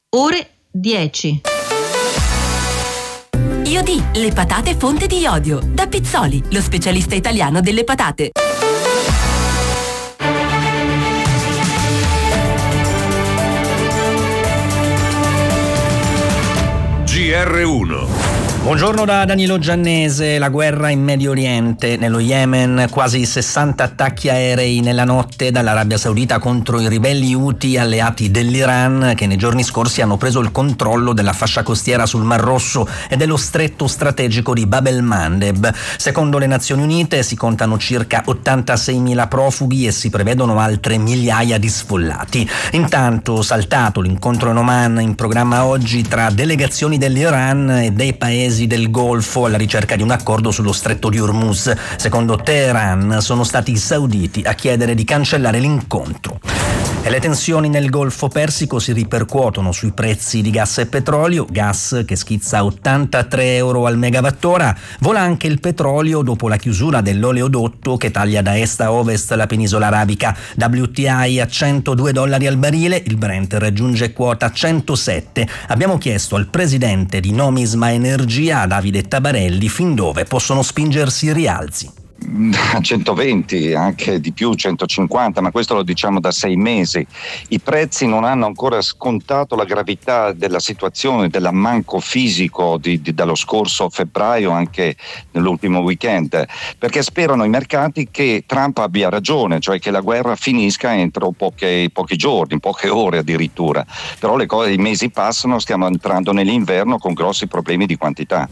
ore 10. Iodì, le patate fonte di iodio. Da Pizzoli, lo specialista italiano delle patate. GR1. Buongiorno da Danilo Giannese. La guerra in Medio Oriente. Nello Yemen quasi 60 attacchi aerei nella notte dall'Arabia Saudita contro i ribelli Houthi alleati dell'Iran, che nei giorni scorsi hanno preso il controllo della fascia costiera sul Mar Rosso e dello stretto strategico di Bab el-Mandeb. Secondo le Nazioni Unite si contano circa 86.000 profughi e si prevedono altre migliaia di sfollati. Intanto saltato l'incontro in Oman in programma oggi tra delegazioni dell'Iran e dei paesi del Golfo alla ricerca di un accordo sullo stretto di Hormuz. Secondo Teheran sono stati i sauditi a chiedere di cancellare l'incontro. E le tensioni nel Golfo Persico si ripercuotono sui prezzi di gas e petrolio, gas che schizza a 83 euro al megawattora. Vola anche il petrolio dopo la chiusura dell'oleodotto che taglia da est a ovest la penisola arabica. WTI a $102 al barile, il Brent raggiunge quota 107. Abbiamo chiesto al presidente di Nomisma Energia, Davide Tabarelli, fin dove possono spingersi i rialzi. A 120, anche di più, 150, ma questo lo diciamo da 6 mesi. I prezzi non hanno ancora scontato la gravità della situazione, dell'ammanco fisico dallo scorso febbraio, anche nell'ultimo weekend, perché sperano i mercati che Trump abbia ragione, cioè che la guerra finisca entro pochi giorni, poche ore addirittura. Però i mesi passano, stiamo entrando nell'inverno con grossi problemi di quantità.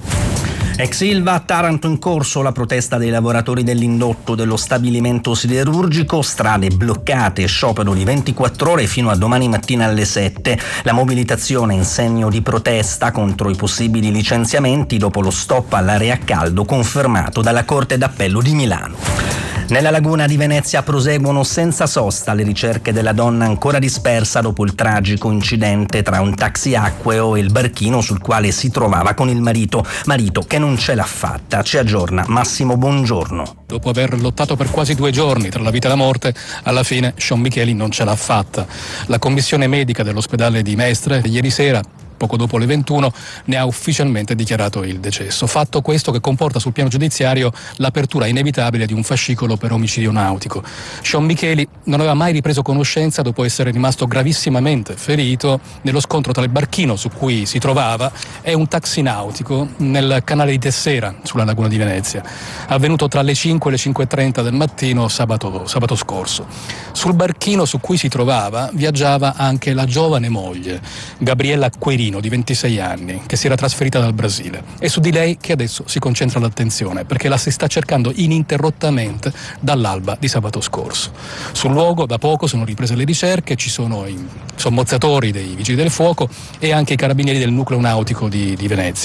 Ex Ilva, a Taranto in corso la protesta dei lavoratori dell'indotto dello stabilimento siderurgico, strade bloccate, sciopero di 24 ore fino a domani mattina alle 7. La mobilitazione in segno di protesta contro i possibili licenziamenti dopo lo stop all'area a caldo confermato dalla Corte d'Appello di Milano. Nella laguna di Venezia proseguono senza sosta le ricerche della donna ancora dispersa dopo il tragico incidente tra un taxi acqueo e il barchino sul quale si trovava con il marito che non ce l'ha fatta. Ci aggiorna Massimo Buongiorno. Dopo aver lottato per quasi 2 giorni tra la vita e la morte, alla fine Sean Micheli non ce l'ha fatta. La commissione medica dell'ospedale di Mestre ieri sera, poco dopo le 21, ne ha ufficialmente dichiarato il decesso. Fatto questo che comporta sul piano giudiziario l'apertura inevitabile di un fascicolo per omicidio nautico. Sean Micheli non aveva mai ripreso conoscenza dopo essere rimasto gravissimamente ferito nello scontro tra il barchino su cui si trovava e un taxi nautico nel canale di Tessera, sulla laguna di Venezia, avvenuto tra le 5 e le 5:30 del mattino sabato scorso. Sul barchino su cui si trovava viaggiava anche la giovane moglie, Gabriella Querino, di 26 anni, che si era trasferita dal Brasile. È su di lei che adesso si concentra l'attenzione, perché la si sta cercando ininterrottamente dall'alba di sabato scorso. Sul luogo da poco sono riprese le ricerche, ci sono i sommozzatori dei vigili del fuoco e anche i carabinieri del nucleo nautico di Venezia.